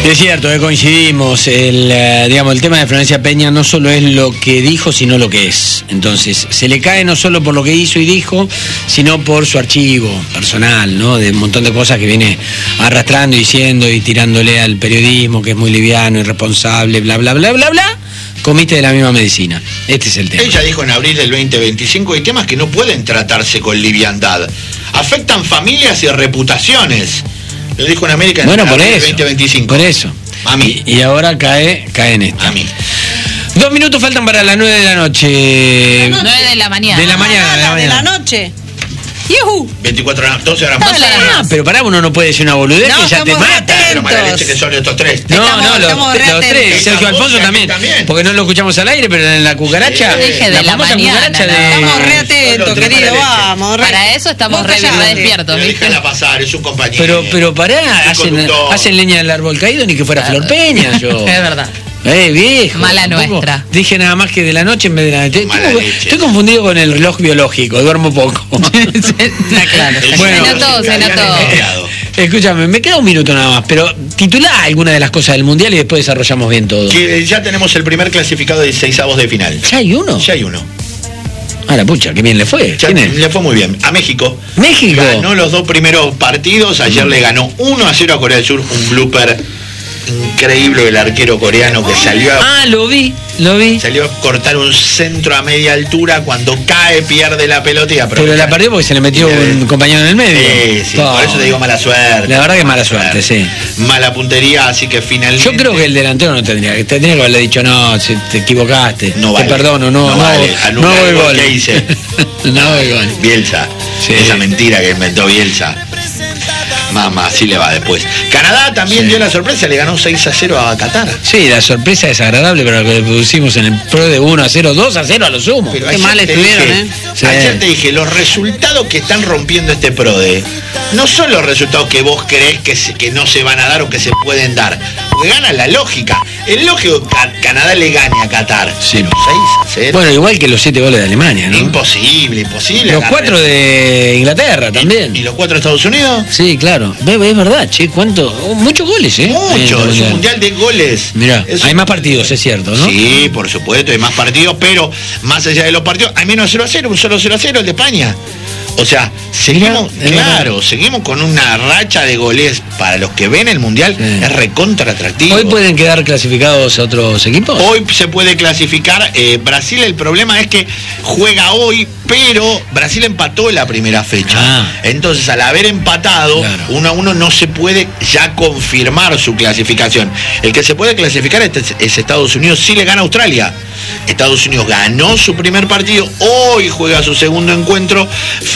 Es cierto, coincidimos. El tema de Florencia Peña no solo es lo que dijo, sino lo que es. Entonces, se le cae no solo por lo que hizo y dijo, sino por su archivo personal, ¿no? De un montón de cosas que viene arrastrando, diciendo y tirándole al periodismo, que es muy liviano, irresponsable, bla, bla, bla, bla, bla. Comiste de la misma medicina. Este es el tema. Ella dijo en abril del 2025, hay temas que no pueden tratarse con liviandad. Afectan familias y reputaciones. Lo dijo en América en abril del 2025. Por eso. Mami. Y ahora cae en esta. Mami. 2 minutos faltan para las 9 de la noche. 9 de la mañana. De la mañana. De la noche. 24 horas, 12 horas más. Pero pará, uno no puede decir una boludez que ya te mata. Pero mala leche que son estos tres. Los tres. Sergio Alfonso también. Porque no lo escuchamos al aire, pero en la cucaracha. Sí, dije de la mañana. Estamos re atentos, querido, vamos. Para eso estamos re despiertos. Déjala pasar, es un compañero. Pero pará, hacen leña del árbol caído ni que fuera Flor Peña, yo. Es verdad. Viejo. Mala nuestra. Dije nada más que de la noche en vez de la noche. Estoy confundido con el reloj biológico, duermo poco. Está claro. Bueno, se notó. Escúchame, me queda un minuto nada más, pero titulá alguna de las cosas del Mundial y después desarrollamos bien todo. Que ya tenemos el primer clasificado de 16avos de final. ¿Ya hay uno? Ya hay uno. Ah, la pucha, qué bien le fue. ¿Quién es? Le fue muy bien. A México. México. Ganó los 2 primeros partidos. Ayer le ganó 1-0 a Corea del Sur. Un blooper increíble del arquero coreano que salió lo vi. Salió a cortar un centro a media altura, cuando cae pierde la pelota y aprovecha. Pero la perdió porque se le metió un compañero en el medio. Sí, por eso te digo mala suerte. La verdad que mala suerte, sí. Mala puntería, así que finalmente... Yo creo que el delantero no tendría que haberle dicho, no, si te equivocaste, no te vale. Perdono, no vale. No voy gol. ¿Qué hice? No voy gol. Bielsa, sí. Esa mentira que inventó Bielsa. Mamá, así le va después. Canadá también dio la sorpresa, le ganó 6-0 a Qatar. Sí, la sorpresa es agradable, pero lo que pusimos en el pro de 1-0, 2-0 a lo sumo. Pero qué mal estuvieron, Ayer te dije, los resultados que están rompiendo este PRODE no son los resultados que vos creés que no se van a dar o que se pueden dar. Porque gana la lógica. Es lógico que Canadá le gane a Qatar. Sí. 6-0. Bueno, igual que los 7 goles de Alemania, ¿no? Imposible. Los 4 de Inglaterra también. ¿Y los 4 de Estados Unidos? Sí, claro. Es verdad, che, ¿cuánto? Muchos goles, Muchos, es un mundial de goles. Mirá, hay más partidos, es cierto, ¿no? Sí, por supuesto, hay más partidos, pero más allá de los partidos, hay menos 0-0, un solo 0-0 el de España. O sea, seguimos con una racha de goles para los que ven el mundial, es recontra atractivo. ¿Hoy pueden quedar clasificados otros equipos? Hoy se puede clasificar. Brasil, el problema es que juega hoy, pero Brasil empató la primera fecha. Entonces, al haber empatado 1-1, no se puede ya confirmar su clasificación. El que se puede clasificar es Estados Unidos, si le gana a Australia. Estados Unidos ganó su primer partido, hoy juega su segundo encuentro